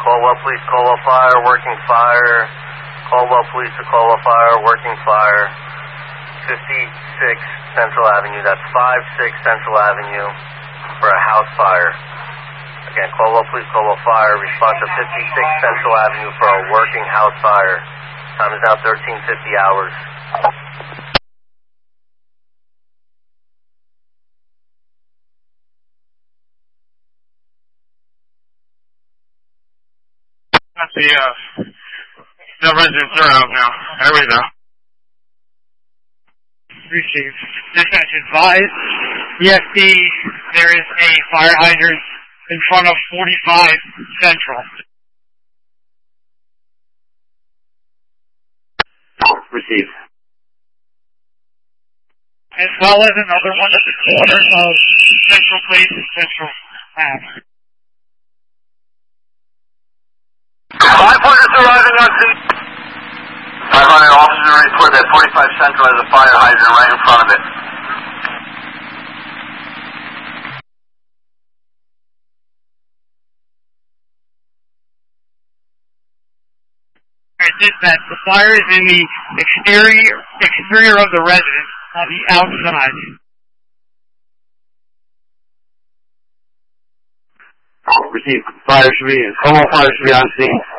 Caldwell Police, Caldwell Fire, working fire. Caldwell Police to Caldwell Fire, working fire. 56 Central Avenue, that's 56 Central Avenue for a house fire. Again, Caldwell Police, Caldwell Fire, response to 56 Central Avenue for a working house fire. Time is now 13:50 hours. That's the residents are out now. There we go. Received. Dispatch advised. ESD, there is a fire hydrant in front of 45 Central. Received. As well as another one at the corner of Central Place and Central Ave. 500 arriving on scene. 500 officers report that 45 Central has a fire hydrant right in front of it. Dispatch, the fire is in the exterior of the residence, on the outside. Received. Fire should be on scene.